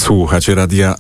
Słuchacie radia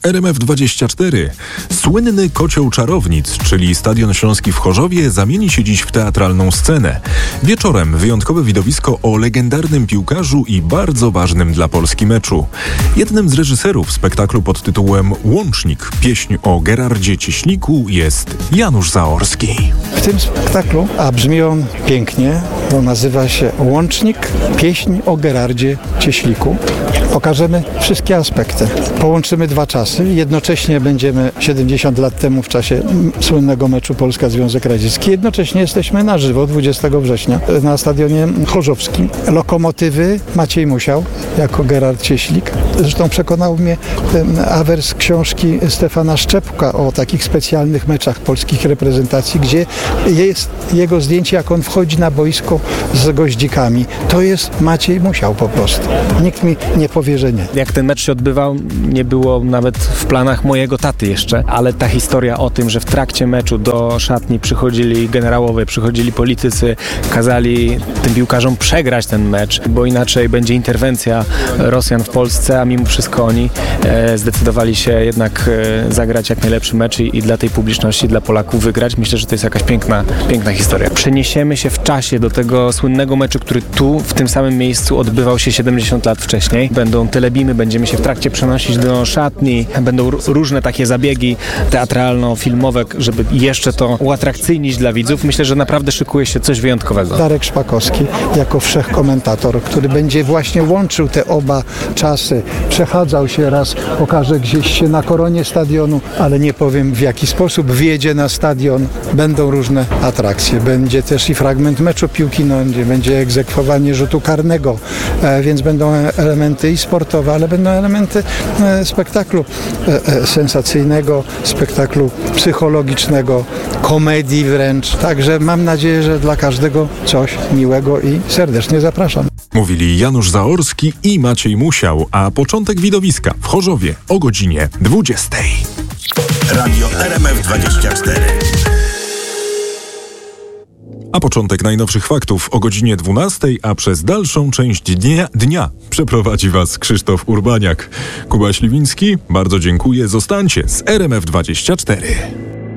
RMF24. Słynny Kocioł Czarownic, czyli Stadion Śląski w Chorzowie, zamieni się dziś w teatralną scenę. Wieczorem wyjątkowe widowisko o legendarnym piłkarzu i bardzo ważnym dla Polski meczu. Jednym z reżyserów spektaklu pod tytułem Łącznik, pieśń o Gerardzie Cieśliku, jest Janusz Zaorski. W tym spektaklu, a brzmi on pięknie, bo nazywa się Łącznik, pieśń o Gerardzie Cieśliku. Pokażemy wszystkie aspekty. Połączymy dwa czasy. Jednocześnie będziemy 70 lat temu w czasie słynnego meczu Polska-Związek Radziecki. Jednocześnie jesteśmy na żywo 20 września na stadionie chorzowskim. Lokomotywy Maciej Musiał jako Gerard Cieślik. Zresztą przekonał mnie ten awers książki Stefana Szczepka o takich specjalnych meczach polskich reprezentacji, gdzie jest jego zdjęcie, jak on wchodzi na boisko z goździkami. To jest Maciej Musiał po prostu. Nikt mi nie powie, że nie. Jak ten mecz się odbywał, nie było nawet w planach mojego taty jeszcze, ale ta historia o tym, że w trakcie meczu do szatni przychodzili generałowie, przychodzili politycy, kazali tym piłkarzom przegrać ten mecz, bo inaczej będzie interwencja Rosjan w Polsce, a mimo wszystko oni zdecydowali się jednak zagrać jak najlepszy mecz i dla tej publiczności, dla Polaków wygrać. Myślę, że to jest jakaś piękna historia. Przeniesiemy się w czasie do tego słynnego meczu, który tu, w tym samym miejscu odbywał się 70 lat wcześniej. Będą telebimy, będziemy się w trakcie przenosić do szatni, będą różne takie zabiegi teatralno-filmowe, żeby jeszcze to uatrakcyjnić dla widzów. Myślę, że naprawdę szykuje się coś wyjątkowego. Darek Szpakowski jako wszechkomentator, który będzie właśnie łączył te oba czasy. Przechadzał się raz, pokaże gdzieś się na koronie stadionu, ale nie powiem w jaki sposób wjedzie na stadion. Będą różne atrakcje. Będzie też i fragment meczu piłki nożnej, będzie egzekwowanie rzutu karnego, więc będą elementy i sportowe, ale będą elementy spektaklu sensacyjnego, spektaklu psychologicznego, komedii wręcz. Także mam nadzieję, że dla każdego coś miłego i serdecznie zapraszam. Mówili Janusz Zaorski i Maciej Musiał, a początek widowiska w Chorzowie o godzinie 20. Radio RMF24. A początek najnowszych faktów o godzinie 12, a przez dalszą część dnia przeprowadzi Was Krzysztof Urbaniak. Kuba Śliwiński, bardzo dziękuję. Zostańcie z RMF24.